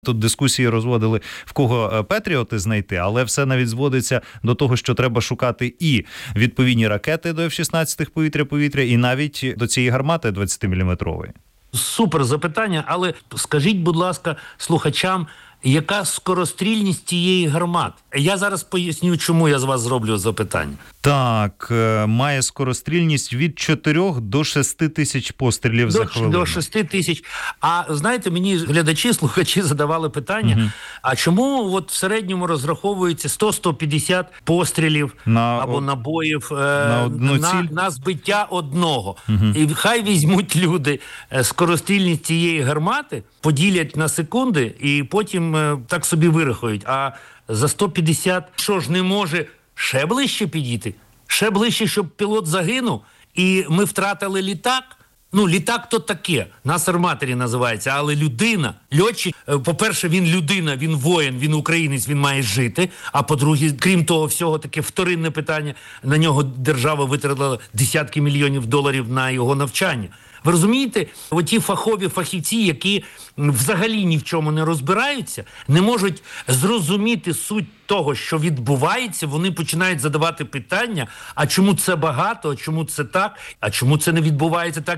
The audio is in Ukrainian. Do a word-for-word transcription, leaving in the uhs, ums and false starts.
Тут дискусії розводили, в кого Петріоти знайти, але все навіть зводиться до того, що треба шукати і відповідні ракети до еф шістнадцять повітря-повітря, і навіть до цієї гармати двадцятиміліметрової. Супер запитання, але скажіть, будь ласка, слухачам, яка скорострільність тієї гармати? Я зараз поясню, чому я з вас зроблю запитання. Так, має скорострільність від чотирьох до шести тисяч пострілів до, за хвилину. До шести тисяч. А знаєте, мені глядачі, слухачі задавали питання, угу. а чому от в середньому розраховується сто - сто п'ятдесят пострілів на, або набоїв на, на, на, на збиття одного? Угу. І хай візьмуть люди скорострільність цієї гармати, поділять на секунди і потім так собі вирахують. А за сто п'ятдесят що ж не може ще ближче підійти? Ще ближче, щоб пілот загинув, і ми втратили літак? Ну, літак то таке, нас арматері називається, але людина, льотчик, по-перше, він людина, він воїн, він українець, він має жити, а по-друге, крім того всього, таке вторинне питання, на нього держава витратила десятки мільйонів доларів на його навчання. Ви розумієте, оті фахові фахівці, які взагалі ні в чому не розбираються, не можуть зрозуміти суть того, що відбувається, вони починають задавати питання, а чому це багато, а чому це так, а чому це не відбувається так,